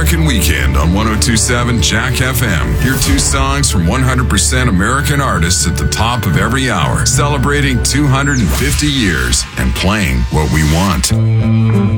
American Weekend on 102.7 Jack FM. Hear two songs from 100% American artists at the top of every hour, celebrating 250 years and playing what we want.